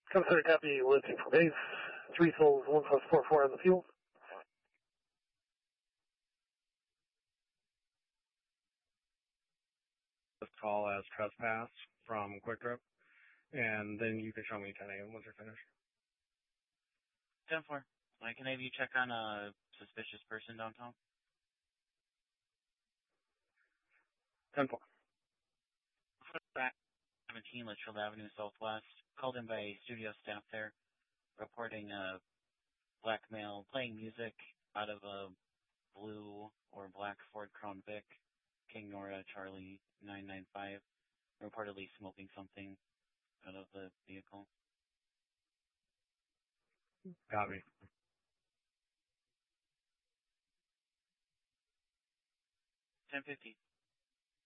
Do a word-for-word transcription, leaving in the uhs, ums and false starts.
Commissary copy, looking for base. Three souls, one plus four four on the field. This call as trespass from Quick Trip, and then you can show me ten a.m. once you're finished. ten four. Uh, can I have you check on a suspicious person downtown? ten four. seventeen Litchfield Avenue Southwest. Called in by studio staff there, reporting a black male playing music out of a blue or black Ford Crown Vic, King Nora Charlie nine nine five, reportedly smoking something out of the vehicle. Copy. ten fifty.